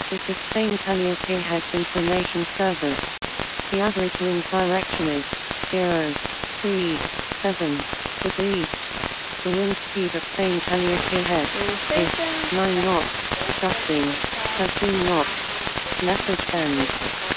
This is Spain Calliope Head Information Service. The average wind direction is 037 degrees. The wind speed at Spain Calliope Head is 9 knots, gusting 13 knots. Message send.